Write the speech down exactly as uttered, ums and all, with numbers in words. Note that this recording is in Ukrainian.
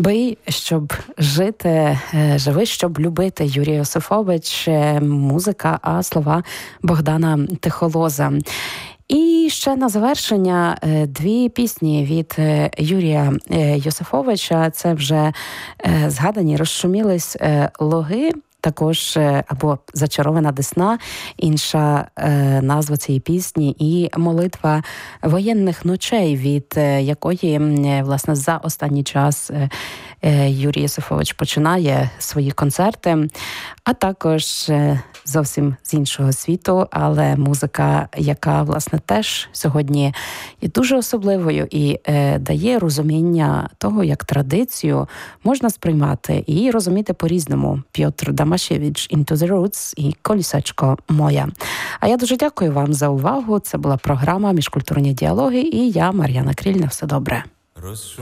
Бий, щоб жити, живи, щоб любити. Юрій Йосифович, музика, а слова Богдана Тихолоза. І ще на завершення дві пісні від Юрія Йосифовича. Це вже згадані, розшумілись луги. Також або «Зачарована Десна», інша е, назва цієї пісні, і «Молитва воєнних ночей», від е, якої, е, власне, за останній час е, е, Юрій Йосифович починає свої концерти, а також е, зовсім з іншого світу, але музика, яка, власне, теж сьогодні є дуже особливою і е, дає розуміння того, як традицію можна сприймати і розуміти по-різному. Пьотр Дамашевич, «Into the Roots» і «Колісечко моя». А я дуже дякую вам за увагу. Це була програма «Міжкультурні діалоги» і я, Мар'яна Кріль. На все добре.